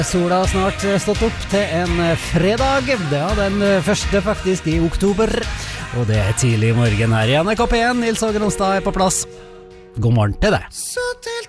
Sola har snart stått opp til en fredag, ja, den første faktisk i oktober, og det er tidlig i morgen her i NRK P1. Nils Åge Ronstad er på plass. God morgen til deg.